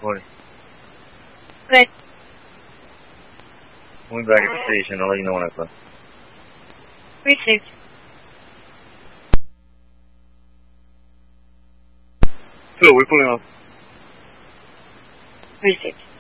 Morning. Good. We'll be back at the station. I'll let you know when I call. Received. So, we're pulling off. Received.